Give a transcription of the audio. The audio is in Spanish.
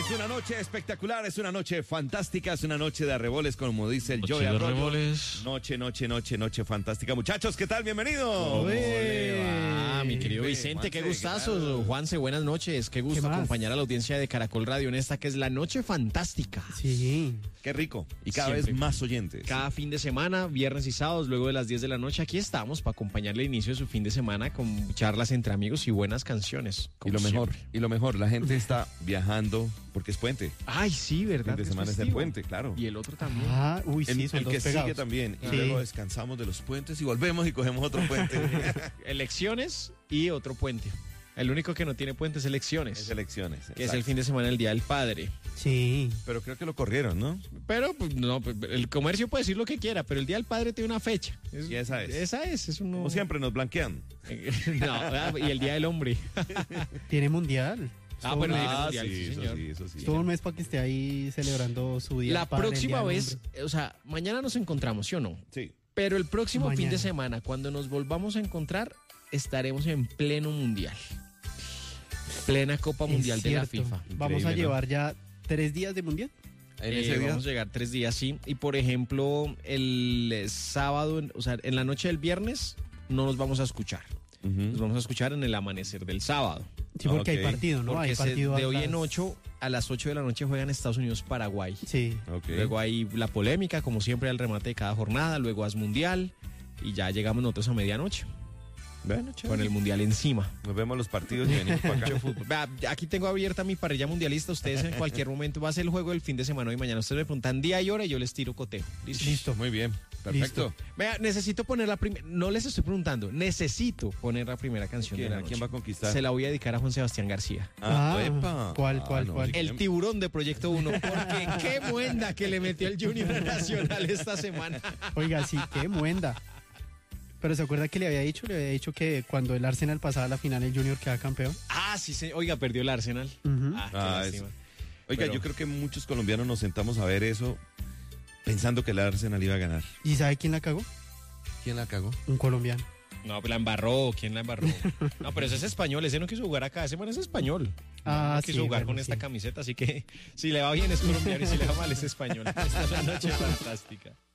Es una noche espectacular, es una noche fantástica, es una noche de arreboles, como dice el Noche Joey de Arroyo. arreboles. Noche fantástica. Muchachos, ¿qué tal? Bienvenidos. Mi querido Vicente, qué gustazo. Juanse, buenas noches. Qué gusto acompañar a la audiencia de Caracol Radio en esta que es la Noche Fantástica. Sí. Qué rico. Y cada Siempre. vez más oyentes. Cada fin de semana, viernes y sábados, luego de las 10 de la noche, aquí estamos para acompañarle el inicio de su fin de semana con charlas entre amigos y buenas canciones. Y lo mejor, la gente está viajando porque es puente. Ay, sí, ¿verdad? El fin de semana es el puente, claro. Y el otro también. Ah, uy, sí, El son dos que pegados. sigue también. Y Sí. luego descansamos de los puentes y volvemos y cogemos otro puente. Elecciones y otro puente. El único que no tiene puente es elecciones. Es elecciones. Que es exacto. el fin de semana del Día del Padre. Sí. Pero creo que lo corrieron, ¿no? Pero pues, no, pues, el comercio puede decir lo que quiera, pero el Día del Padre tiene una fecha. Y esa es. Esa es uno... Como siempre nos blanquean. No, y el Día del Hombre. Tiene mundial. Bueno, Todo un- tiene mundial, sí, señor. eso sí. todo un mes para que esté ahí celebrando su día. La del padre, el próxima día del vez, hombre. o sea, mañana nos encontramos, ¿sí o no? Sí. Pero el próximo fin Mañana. de semana, cuando nos volvamos a encontrar, estaremos en pleno mundial. Plena Copa Es Mundial de la cierto. FIFA. Vamos a Increíble, ¿no? llevar ya 3 días de mundial. En ese día. Vamos a llegar 3 días, sí. Y por ejemplo, el sábado, o sea, en la noche del viernes, no nos vamos a escuchar. Nos vamos a escuchar en el amanecer del sábado. Sí, porque Ok. hay partido, ¿no? Porque Hay partido de hoy a en las- 8, a las 8 de la noche juegan Estados Unidos-Paraguay. Sí. Ok. Luego hay la polémica, como siempre, al remate de cada jornada. Luego haz mundial. Y ya llegamos nosotros a medianoche. Bueno, chévere. Con el mundial encima. Nos vemos los partidos y venimos para acá. Vea, aquí tengo abierta mi parrilla mundialista. Ustedes en cualquier momento va a ser el juego del fin de semana y mañana. Ustedes me preguntan día y hora y yo les tiro cotejo. Listo. Muy bien. Perfecto. Vea, necesito poner la primera. No les estoy preguntando. Necesito poner la primera canción de la ¿A noche. quién va a conquistar? Se la voy a dedicar a Juan Sebastián García. Epa. ¿Cuál? no, sí, El tiburón de Proyecto 1. Porque qué muenda que le metió el Junior Nacional esta semana. Oiga, sí, qué muenda. Pero ¿se acuerda que le había dicho? Le había dicho que cuando el Arsenal pasaba a la final, el Junior queda campeón. Ah, sí, oiga, perdió el Arsenal. Ujú. Ah, qué Ah, lástima. Oiga, Pero- yo creo que muchos colombianos nos sentamos a ver eso pensando que el Arsenal iba a ganar. ¿Y sabe quién la cagó? ¿Quién la cagó? Un colombiano. No, pues la embarró. ¿Quién la embarró? No, pero ese es español. Ese no quiso jugar acá. Ese man es español. Ah, No quiso sí, jugar bueno, con esta sí. camiseta. Así que si le va bien es colombiano y si le va mal es español. Esta es la noche fantástica.